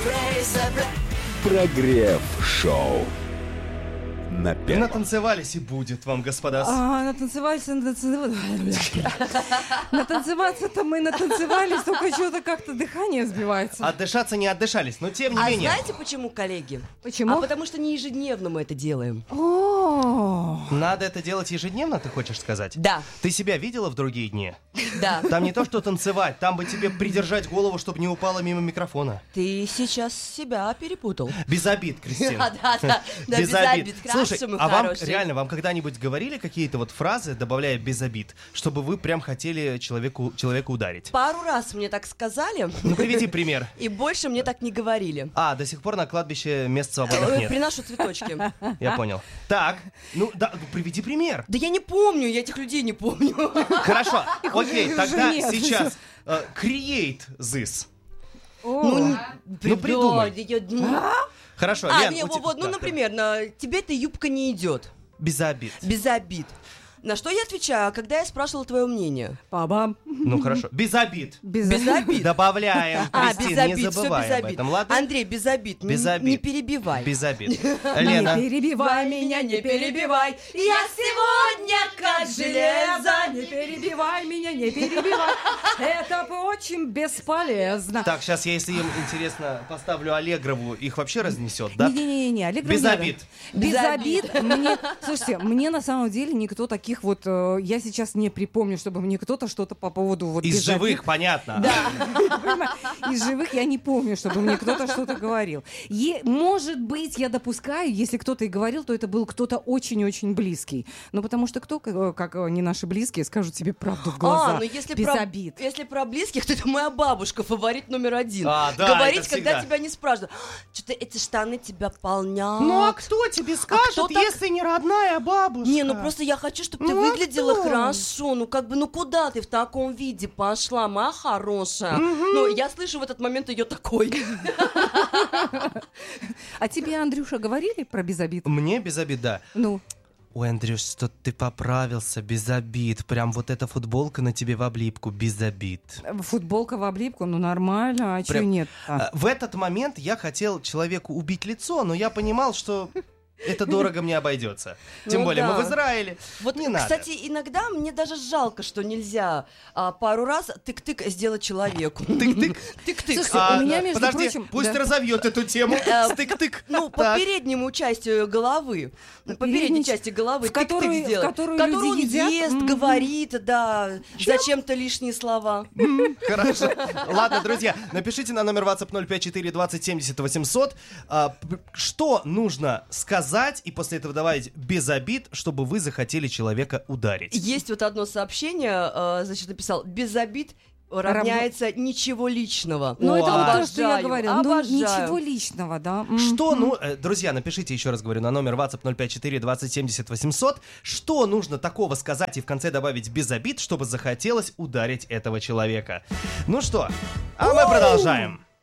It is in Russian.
Прогрев-шоу. На первом. Натанцевались и будет вам, господа. Натанцеваться-то мы натанцевались, только что-то как-то дыхание сбивается. Отдышаться не отдышались, но тем не менее. Знаете почему, коллеги? Почему? А потому что не ежедневно мы это делаем. Надо это делать ежедневно, ты хочешь сказать? Да. Ты себя видела в другие дни? Да. Там не то, что танцевать, там бы тебе придержать голову, чтобы не упала мимо микрофона. Ты сейчас себя перепутал. Без обид, Кристина. Да, без обид. Слушай, Красный, а вам хороший. реально, вам когда-нибудь говорили какие-то вот фразы, добавляя без обид, чтобы вы прям хотели человека ударить? Пару раз мне так сказали, Ну, приведи пример. и больше мне так не говорили. До сих пор на кладбище мест свободных нет. Приношу цветочки. Я понял. Так, приведи пример. Да я не помню, я этих людей не помню. Хорошо, окей, уже тогда нет. сейчас create this. Ну, придумай. да, Хорошо, Лен, например, тебе эта юбка не идет. без обид. Без обид. На что я отвечаю, когда я спрашивала твое мнение? Па-бам. Ну хорошо, без обид. Без обид. Добавляем, без Кристин, не обид, все забывай без об обид. этом, ладно? Андрей, без обид. Без Не обид. перебивай. Без обид. Не Лена, перебивай меня, не перебивай. Я сегодня как Железо, не перебивай меня, не перебивай. Это очень бесполезно. так, сейчас я, если им интересно, поставлю Аллегрову, их вообще разнесет, да? Не-не-не, Олег Без Романов. обид. Без обид. Слушайте, мне на самом деле никто таких вот... Я сейчас не припомню, чтобы мне кто-то что-то по поводу... вот Из без обид. живых, понятно. Из живых я не помню, чтобы мне кто-то что-то говорил. Может быть, я допускаю, если кто-то и говорил, то это был кто-то очень-очень близкий. Ну, потому что кто, как не наши близкие, скажут тебе правду в глаза. ну если без про, обид. если про близких, то это моя бабушка, фаворит номер один. Да, Говорить, это когда всегда. тебя не спрашивают. Что-то эти штаны тебя полнят. Ну, а кто тебе скажет, кто так- если не родная бабушка? Не, ну просто я хочу, чтобы ты Ну, а выглядела кто? хорошо. Ну как бы, ну куда ты в таком виде пошла, моя хорошая? Ну, я слышу в этот момент ее такой. А тебе, Андрюша, говорили про без обид? Мне без обид, да. Ну, Ой, Андрюш, что ты поправился, без обид. Прям вот эта футболка на тебе в облипку, без обид. футболка в облипку, ну нормально, а чего Прям- нет? В этот момент я хотел человеку убить лицо, но я понимал, что это дорого мне обойдется. Тем Ну более да. мы в Израиле. Вот, Не надо. кстати, иногда мне даже жалко, что нельзя пару раз тык-тык сделать человеку. Тык-тык. Тык-тык. Слушайте, у меня, между подожди, прочим, пусть да. разовьет эту тему. Стык-тык. Ну, по Так. переднему части головы. По Передней передней части головы. в которую- тык-тык сделать. в которую Которую он люди едят? ест, Мгм. говорит, да. Зачем-то лишние слова. Хорошо. Ладно, друзья, напишите на номер WhatsApp 054 20 70 800, что нужно сказать и после этого добавить без обид, чтобы вы захотели человека ударить. Есть вот одно сообщение, значит, написал, без обид равняется ничего личного. Ну, это вот то, что я Обожаю, говорила. Ну, обожаю. ничего личного, да. Что, друзья, напишите еще раз, говорю, на номер WhatsApp 054 20 70 800, что нужно такого сказать и в конце добавить без обид, чтобы захотелось ударить этого человека. Ну что, мы продолжаем.